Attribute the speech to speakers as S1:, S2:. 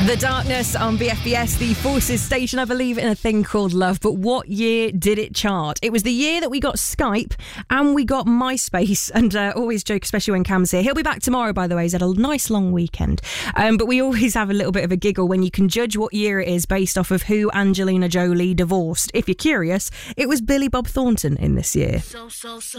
S1: The Darkness on BFBS, the Forces station, I believe in a thing called love. But what year did it chart? It was the year that we got Skype and we got MySpace. And always joke, especially when Cam's here. He'll be back tomorrow, by the way. He's had a nice long weekend. But we always have a little bit of a giggle when you can judge what year it is based off of who Angelina Jolie divorced. If you're curious, it was Billy Bob Thornton in this year.